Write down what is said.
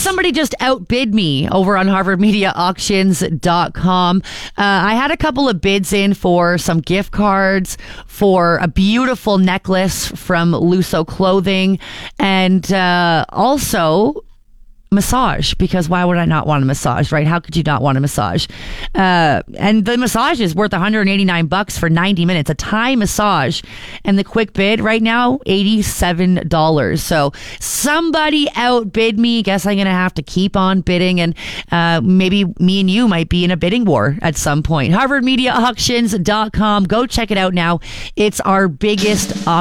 somebody just outbid me over on HarvardMediaAuctions.com. I had a couple of bids in for some gift cards, for a beautiful necklace from Lusso Clothing, and also massage, because why would I not want a massage, right? How could you not want a massage? And the massage is worth $189 for 90 minutes, a Thai massage, and the quick bid right now, $87. So somebody outbid me. Guess I'm gonna have to keep on bidding, and maybe me and you might be in a bidding war at some point. HarvardMediaAuctions.com. Go check it out now. It's our biggest